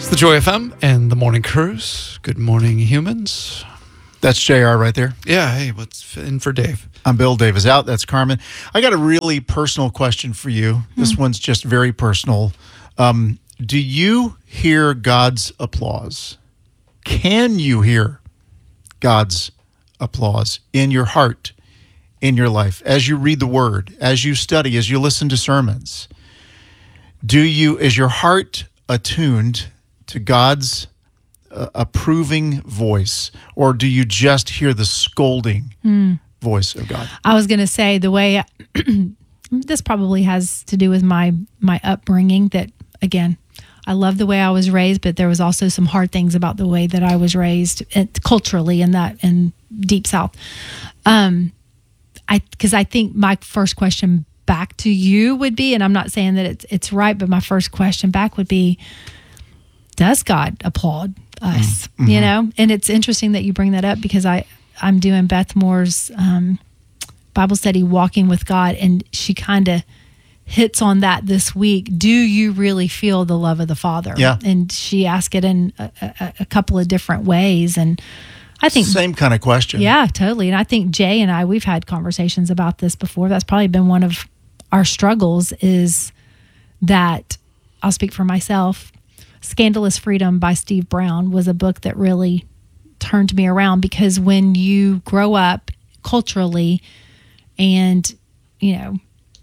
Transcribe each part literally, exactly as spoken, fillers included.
The Joy F M and the Morning Cruise. Good morning, humans. That's J R right there. Yeah, hey, what's in for Dave? I'm Bill. Dave is out. That's Carmen. I got a really personal question for you. Hmm. This one's just very personal. Um, do you hear God's applause? Can you hear God's applause in your heart, in your life, as you read the Word, as you study, as you listen to sermons? Do you, is your heart attuned to God's uh, approving voice, or do you just hear the scolding mm. voice of God? I was going to say the way this probably has to do with my my upbringing. That again, I love the way I was raised, but there was also some hard things about the way that I was raised culturally in that in Deep South. Um, I because I think my first question back to you would be, and I'm not saying that it's it's right, but my first question back would be, does God applaud us? Mm-hmm. You know, and it's interesting that you bring that up because I I'm doing Beth Moore's um, Bible study, Walking with God, and she kind of hits on that this week. Do you really feel the love of the Father? Yeah, and she asked it in a, a, a couple of different ways, and I think same kind of question. Yeah, totally. And I think Jay and I, we've had conversations about this before. That's probably been one of our struggles, is that I'll speak for myself. Scandalous Freedom by Steve Brown was a book that really turned me around, because when you grow up culturally and, you know,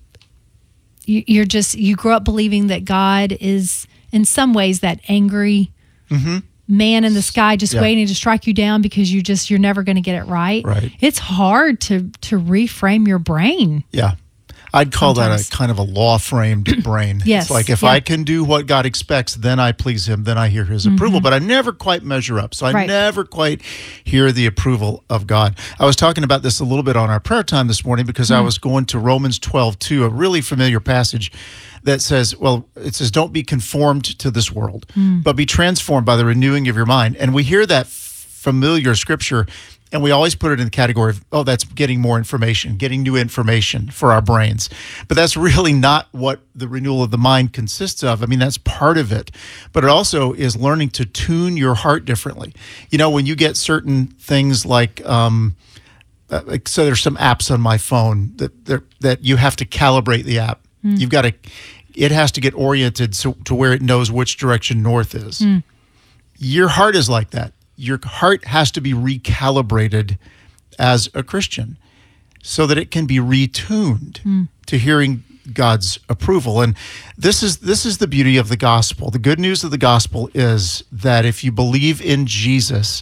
you, you're just, you grow up believing that God is in some ways that angry mm-hmm. man in the sky just yeah. waiting to strike you down because you just, you're never going to get it right. Right. It's hard to, to reframe your brain. Yeah. I'd call Sometimes. that a kind of a law-framed brain. Yes. It's like if yeah. I can do what God expects, then I please him, then I hear his mm-hmm. approval. But I never quite measure up. So I right. never quite hear the approval of God. I was talking about this a little bit on our prayer time this morning because mm-hmm. I was going to Romans twelve two, a really familiar passage that says, well, it says, don't be conformed to this world, mm. but be transformed by the renewing of your mind. And we hear that familiar scripture, and we always put it in the category of, oh, that's getting more information, getting new information for our brains. But that's really not what the renewal of the mind consists of. I mean, that's part of it. But it also is learning to tune your heart differently. You know, when you get certain things like, um, uh, so there's some apps on my phone that that you have to calibrate the app. Mm. You've got to, it has to get oriented so, to where it knows which direction north is. Mm. Your heart is like that. Your heart has to be recalibrated as a Christian so that it can be retuned mm. to hearing God's approval. And this is this is the beauty of the gospel. The good news of the gospel is that if you believe in Jesus,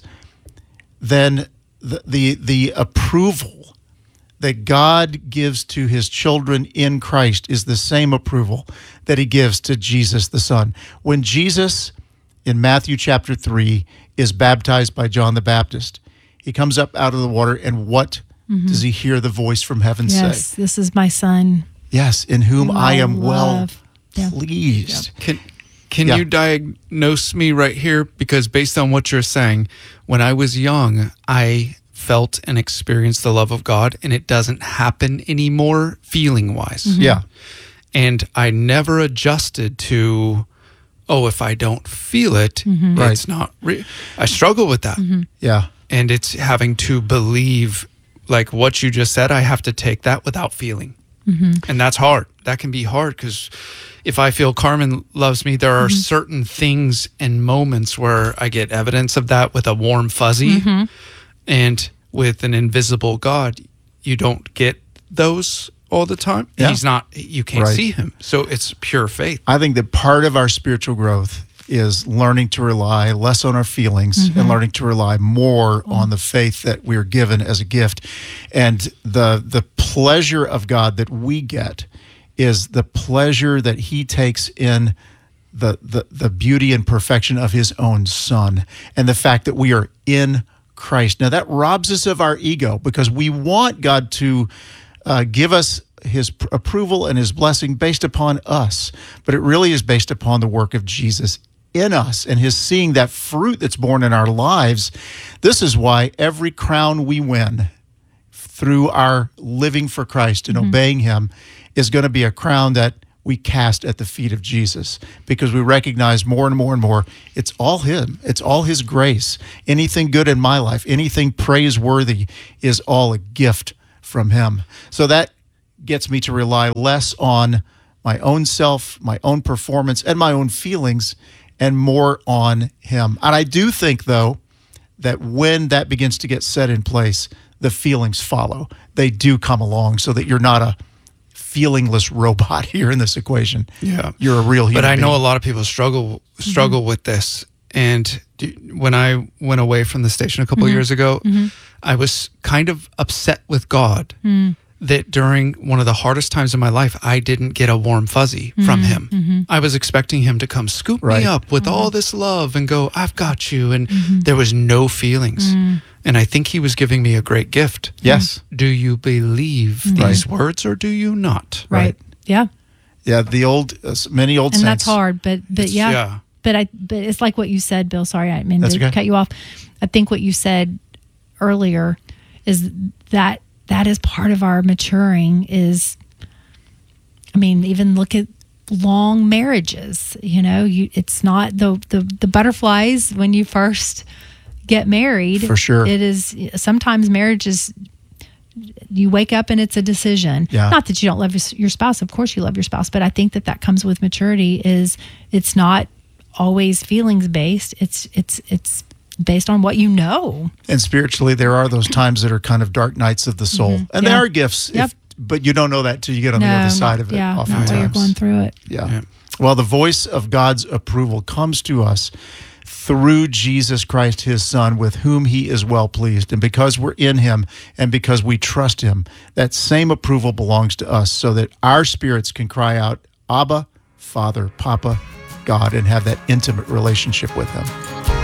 then the the, the approval that God gives to his children in Christ is the same approval that he gives to Jesus the Son. When Jesus, in Matthew chapter three, is baptized by John the Baptist, he comes up out of the water, and what mm-hmm. does he hear the voice from heaven yes, say? Yes, this is my Son. Yes, in whom I am well yeah. pleased. Yeah. Can can yeah. you diagnose me right here? Because based on what you're saying, when I was young, I felt and experienced the love of God, and it doesn't happen anymore feeling-wise. Mm-hmm. Yeah. And I never adjusted to, oh, if I don't feel it, mm-hmm. right. it's not real. I struggle with that. Mm-hmm. Yeah. And it's having to believe, like what you just said, I have to take that without feeling. Mm-hmm. And that's hard. That can be hard because if I feel Carmen loves me, there are mm-hmm. certain things and moments where I get evidence of that with a warm fuzzy. Mm-hmm. And with an invisible God, you don't get those all the time. Yeah. He's not, you can't right. see him. So it's pure faith. I think that part of our spiritual growth is learning to rely less on our feelings mm-hmm. and learning to rely more mm-hmm. on the faith that we're given as a gift. And the the pleasure of God that we get is the pleasure that he takes in the, the, the beauty and perfection of his own Son and the fact that we are in Christ. Now that robs us of our ego because we want God to uh, give us his pr- approval and his blessing based upon us, but it really is based upon the work of Jesus in us and his seeing that fruit that's born in our lives. This is why every crown we win through our living for Christ and mm-hmm. obeying him is going to be a crown that we cast at the feet of Jesus, because we recognize more and more and more it's all him. It's all his grace. Anything good in my life, anything praiseworthy is all a gift from him. So that gets me to rely less on my own self, my own performance, and my own feelings, and more on him. And I do think, though, that when that begins to get set in place, the feelings follow. They do come along, so that you're not a feelingless robot here in this equation. Yeah. You're a real human But I know being. a lot of people struggle struggle Mm-hmm. with this. And do- when I went away from the station a couple Mm-hmm. of years ago, I was kind of upset with God Mm. that during one of the hardest times in my life, I didn't get a warm fuzzy from Mm-hmm. him. I was expecting him to come scoop Right. me up with Mm-hmm. all this love and go, I've got you. And there was no feelings. Mm. And I think he was giving me a great gift. Yes. Do you believe these words or do you not? Right. Right. Yeah. Yeah, the old, uh, many old And saints. that's hard, but but It's- yeah. yeah. But I but it's like what you said, Bill. Sorry, I didn't mean That's to okay. cut you off. I think what you said earlier is that that is part of our maturing is I mean, even look at long marriages, you know, you it's not the the, the butterflies when you first get married. For sure. It is sometimes marriage is you wake up and it's a decision. Yeah. Not that you don't love your, your spouse. Of course you love your spouse, but I think that that comes with maturity is it's not always feelings based. It's, it's, it's based on what you know. And spiritually, there are those times that are kind of dark nights of the soul. And they Yeah. are gifts, if, Yep. but you don't know that till you get on the other side of it. Yeah, not oftentimes. while you're going through it. Yeah. Yeah. Well, the voice of God's approval comes to us through Jesus Christ, his son, with whom he is well pleased. And because we're in him and because we trust him, that same approval belongs to us, so that our spirits can cry out, Abba, Father, Papa, God, and have that intimate relationship with him.